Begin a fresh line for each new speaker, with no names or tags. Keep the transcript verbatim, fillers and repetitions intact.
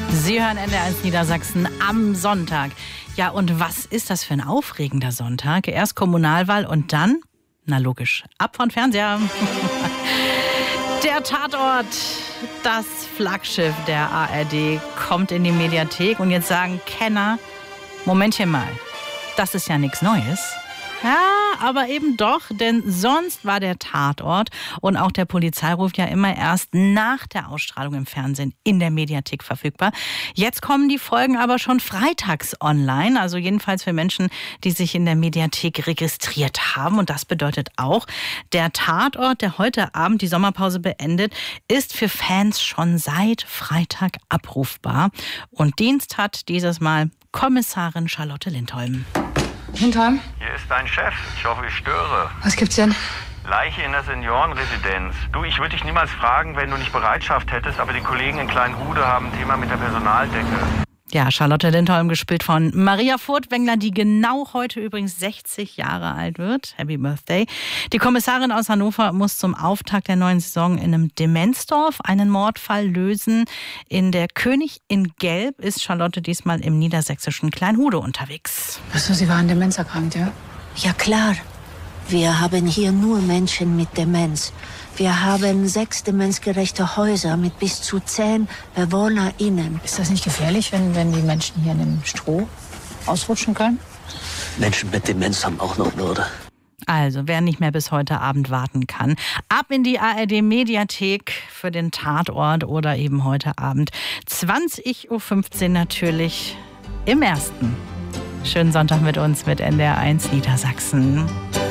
Sie hören N D R eins Niedersachsen am Sonntag. Ja, und was ist das für ein aufregender Sonntag? Erst Kommunalwahl und dann, na logisch, ab von Fernseher. Der Tatort, das Flaggschiff der A R D, kommt in die Mediathek. Und jetzt sagen Kenner, Momentchen mal, das ist ja nichts Neues. Ja, aber eben doch, denn sonst war der Tatort und auch der Polizeiruf ja immer erst nach der Ausstrahlung im Fernsehen in der Mediathek verfügbar. Jetzt kommen die Folgen aber schon freitags online, also jedenfalls für Menschen, die sich in der Mediathek registriert haben. Und das bedeutet auch, der Tatort, der heute Abend die Sommerpause beendet, ist für Fans schon seit Freitag abrufbar. Und Dienst hat dieses Mal Kommissarin Charlotte Lindholm.
Lindholm?
Hier ist dein Chef. Ich hoffe, ich störe.
Was gibt's denn?
Leiche in der Seniorenresidenz. Du, ich würde dich niemals fragen, wenn du nicht Bereitschaft hättest, aber die Kollegen in Kleinhude haben ein Thema mit der Personaldecke.
Ja, Charlotte Lindholm, gespielt von Maria Furtwängler, die genau heute übrigens sechzig Jahre alt wird. Happy Birthday. Die Kommissarin aus Hannover muss zum Auftakt der neuen Saison in einem Demenzdorf einen Mordfall lösen. In der König in Gelb ist Charlotte diesmal im niedersächsischen Kleinhude unterwegs.
Achso, Sie waren demenzerkrankt, ja?
Ja klar. Wir haben hier nur Menschen mit Demenz. Wir haben sechs demenzgerechte Häuser mit bis zu zehn BewohnerInnen.
Ist das nicht gefährlich, wenn, wenn die Menschen hier in dem Stroh ausrutschen können?
Menschen mit Demenz haben auch noch Würde.
Also, wer nicht mehr bis heute Abend warten kann, ab in die A R D-Mediathek für den Tatort oder eben heute Abend zwanzig Uhr fünfzehn natürlich im Ersten. Schönen Sonntag mit uns mit N D R eins Niedersachsen.